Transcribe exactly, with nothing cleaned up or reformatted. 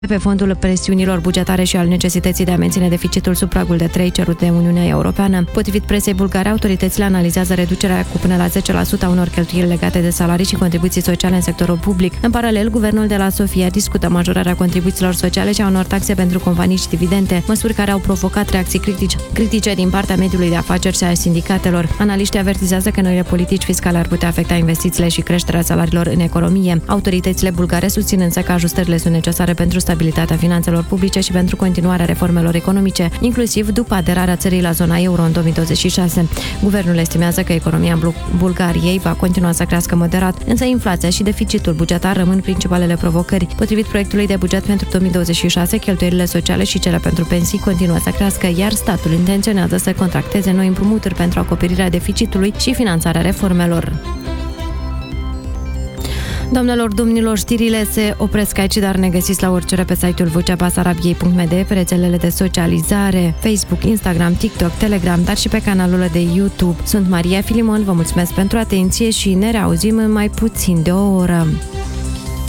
pe fondul presiunilor bugetare și al necesității de a menține deficitul sub pragul de trei cerut de Uniunea Europeană. Potrivit presei bulgare, autoritățile analizează reducerea cu până la zece la sută a unor cheltuieli legate de salarii și contribuții sociale în sectorul public. În paralel, guvernul de la Sofia discută majorarea contribuțiilor sociale și a unor taxe pentru companii și dividende, măsuri care au provocat reacții critice, critice din partea mediului de afaceri și a sindicatelor. Analiștii avertizează că noile politici fiscale ar putea afecta investițiile și creșterea salariilor în economie. Autoritățile bulgare susțin însă că ajustările sunt necesare pentru stabilitatea finanțelor publice și pentru continuarea reformelor economice, inclusiv după aderarea țării la zona euro în două mii douăzeci și șase. Guvernul estimează că economia Bulgariei va continua să crească moderat, însă inflația și deficitul bugetar rămân principalele provocări. Potrivit proiectului de buget pentru două mii douăzeci și șase, cheltuielile sociale și cele pentru pensii continuă să crească, iar statul intenționează să contracteze noi împrumuturi pentru acoperirea deficitului și finanțarea reformelor. Doamnelor, domnilor, știrile se opresc aici, dar ne găsiți la orice ore pe site-ul vocea basarabiei punct m d, pe rețelele de socializare, Facebook, Instagram, TikTok, Telegram, dar și pe canalul de YouTube. Sunt Maria Filimon, vă mulțumesc pentru atenție și ne reauzim în mai puțin de o oră.